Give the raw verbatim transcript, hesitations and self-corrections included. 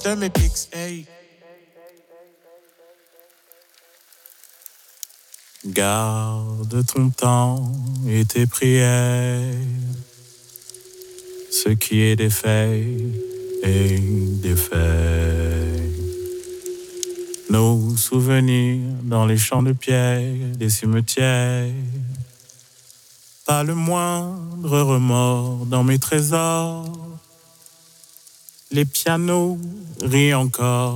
de mes pics, hey. Garde ton temps et tes prières, ce qui est des faits et des faits. Nos souvenirs dans les champs de pierre des cimetières. Pas le moindre remords dans mes trésors. Les pianos rient encore.